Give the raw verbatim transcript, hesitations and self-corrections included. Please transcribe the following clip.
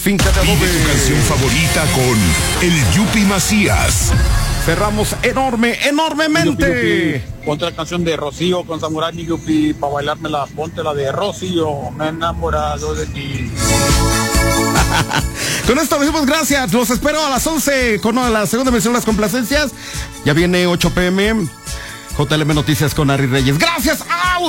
Finca de Adobe. Pide tu canción favorita con el Yupi Macías. Cerramos enorme, enormemente. Yupi, Yupi. Ponte la canción de Rocío con Samurai y Yupi para bailármela. Ponte la de Rocío, me he enamorado de ti. Con esto decimos gracias. Los espero a las once con la segunda emisión de las complacencias. Ya viene ocho pe eme. J L M Noticias con Ari Reyes. Gracias. ¡Au!